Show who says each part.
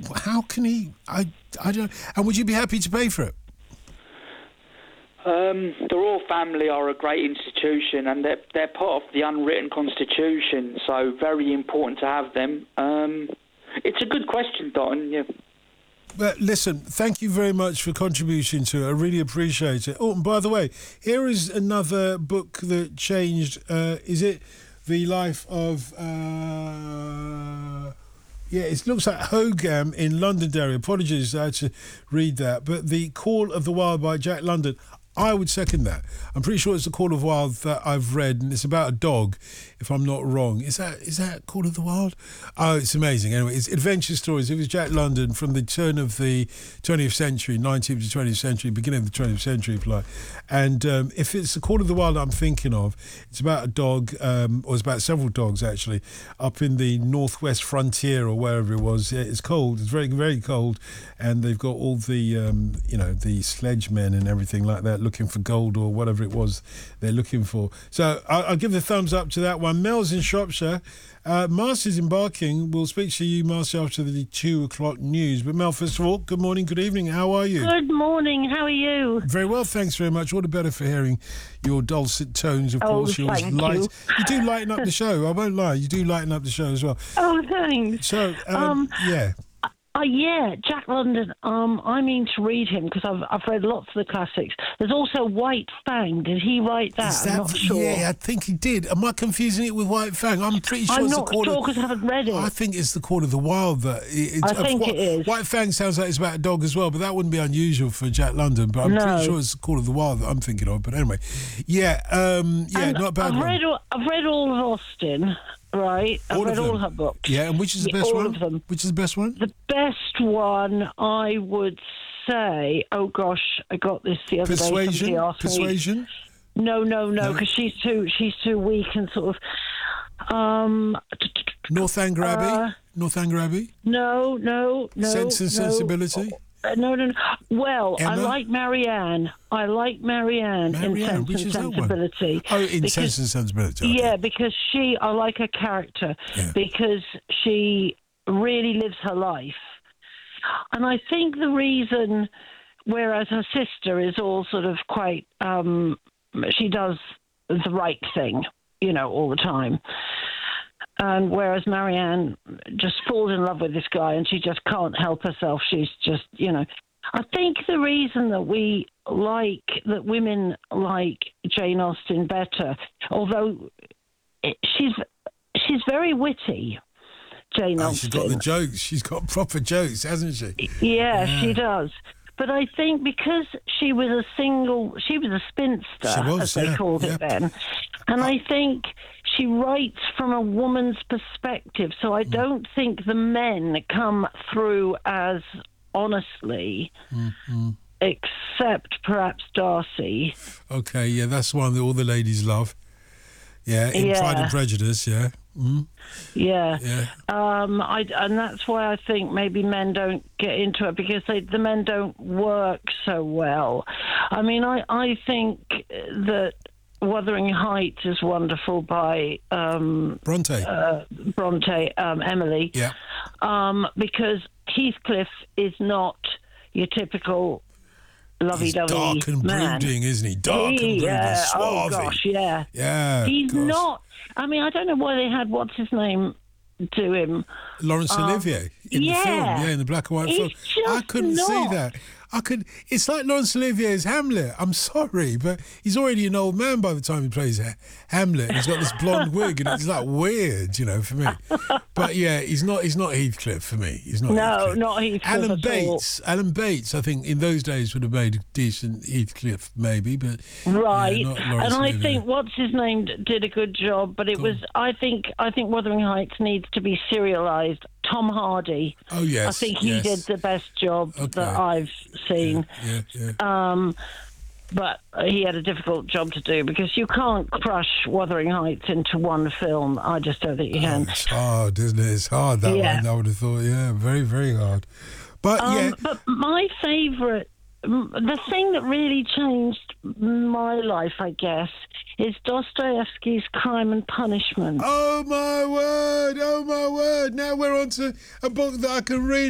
Speaker 1: how can he? I don't. And would you be happy to pay for it?
Speaker 2: The Royal Family are a great institution, and they're part of the unwritten constitution, so very important to have them. It's a good question, Don. Yeah.
Speaker 1: But listen, thank you very much for contributing to it. I really appreciate it. Oh, and by the way, here is another book that changed. Is it The Life of... it looks like Hogam in Londonderry. Apologies, I had to read that. But The Call of the Wild by Jack London. I would second that. I'm pretty sure it's The Call of the Wild that I've read, and it's about a dog, if I'm not wrong. Is that Call of the Wild? Oh, it's amazing. Anyway, it's adventure stories. It was Jack London from the turn of the 20th century, 19th to 20th century, beginning of the 20th century, if you like. And if it's The Call of the Wild I'm thinking of, it's about a dog, or it's about several dogs, actually, up in the northwest frontier or wherever it was. Yeah, it's cold. It's very, very cold. And they've got all the, the sledgemen and everything like that looking for gold or whatever it was they're looking for. So I'll give the thumbs up to that one. Mel's in Shropshire. Marcy's in Barking. We'll speak to you, Marcy, after the 2 o'clock news. But Mel, first of all, good morning, good evening. How are you?
Speaker 3: Good morning. How are you?
Speaker 1: Very well, thanks very much. All the better for hearing your dulcet tones, of course.
Speaker 3: Thank you.
Speaker 1: You do lighten up the show. I won't lie. You do lighten up the show as well.
Speaker 3: Oh, thanks.
Speaker 1: So, yeah.
Speaker 3: Jack London. I mean to read him because I've read lots of the classics. There's also White Fang. Did he write that? I'm not sure.
Speaker 1: Yeah, I think he did. Am I confusing it with White Fang? I'm pretty sure
Speaker 3: I'm not sure because I haven't read it.
Speaker 1: I think it's The Call of the Wild. I
Speaker 3: think it is.
Speaker 1: White Fang sounds like it's about a dog as well, but that wouldn't be unusual for Jack London. But I'm pretty sure it's The Call of the Wild that I'm thinking of. But anyway, not bad.
Speaker 3: I've read all of Austen. Right, I've read all her books.
Speaker 1: Yeah, and which is the best one?
Speaker 3: All of them.
Speaker 1: Which is the best one?
Speaker 3: The best one, I would say. Oh gosh, I got this the other day. Somebody asked
Speaker 1: Persuasion.
Speaker 3: Me. No, because she's too weak and sort of.
Speaker 1: Northanger Abbey. Northanger Abbey.
Speaker 3: No.
Speaker 1: Sense and Sensibility.
Speaker 3: No. Well,
Speaker 1: Emma?
Speaker 3: I like Marianne. in Sense and Sensibility.
Speaker 1: Oh, in Sense and Sensibility. Okay.
Speaker 3: Yeah, because I like her character because she really lives her life. And I think the reason, whereas her sister is all sort of quite, she does the right thing, all the time. And whereas Marianne just falls in love with this guy and she just can't help herself. She's just, I think the reason that women like Jane Austen better, although she's very witty, Jane Austen.
Speaker 1: She's got the jokes. She's got proper jokes, hasn't she?
Speaker 3: Yeah, she does. But I think because she was a spinster, as they called it then, and I think she writes from a woman's perspective, so I don't think the men come through as honestly, except perhaps Darcy.
Speaker 1: Okay, yeah, that's one that all the ladies love. Yeah, in Pride and Prejudice, yeah. Mm.
Speaker 3: Yeah. And that's why I think maybe men don't get into it because the men don't work so well. I mean, I think that Wuthering Heights is wonderful by
Speaker 1: Bronte,
Speaker 3: Emily.
Speaker 1: Yeah.
Speaker 3: Because Heathcliff is not your typical lovey-dovey man.
Speaker 1: He's dark and brooding, isn't he? Dark and brooding, suave.
Speaker 3: Oh, gosh, yeah.
Speaker 1: Yeah.
Speaker 3: He's not... I mean, I don't know why they had what's-his-name do him.
Speaker 1: Laurence Olivier in the film, in the black and white film. I couldn't see that. It's like Laurence Olivier's Hamlet. I'm sorry, but he's already an old man by the time he plays Hamlet. And he's got this blonde wig, and it's like weird, for me. But yeah, he's not Heathcliff for me. He's not.
Speaker 3: No,
Speaker 1: Heathcliff.
Speaker 3: Not Heathcliff.
Speaker 1: Alan Bates, I think in those days would have made a decent Heathcliff, maybe, but
Speaker 3: right.
Speaker 1: Yeah, not Laurence
Speaker 3: and I
Speaker 1: Olivier.
Speaker 3: think what's his name did a good job, but it was. I think Wuthering Heights needs to be serialised. Tom Hardy.
Speaker 1: Oh yes,
Speaker 3: I think he did the best job that I've seen.
Speaker 1: Yeah.
Speaker 3: But he had a difficult job to do because you can't crush Wuthering Heights into one film. I just don't think you can.
Speaker 1: It's hard, isn't it? It's hard, that one, I would have thought. Yeah, very, very hard. But
Speaker 3: But my favourite, the thing that really changed my life, I guess, is Dostoevsky's Crime and Punishment.
Speaker 1: Oh, my word. Now we're on to a book that I can read